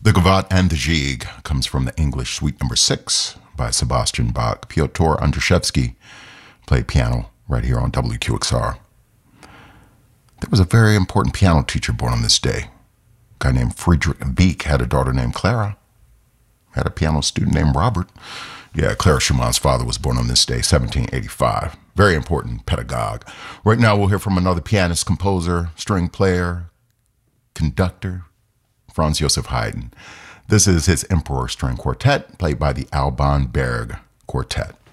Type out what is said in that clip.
The Gavotte and the Gigue comes from the English Suite Number 6 by Sebastian Bach. Piotr Andrzejewski played piano right here on WQXR. There was a very important piano teacher born on this day. A guy named Friedrich Wieck had a daughter named Clara. Had a piano student named Robert. Yeah, Clara Schumann's father was born on this day, 1785. Very important pedagogue. Right now we'll hear from another pianist, composer, string player, conductor, Franz Joseph Haydn. This is his Emperor String Quartet, played by the Alban Berg Quartet.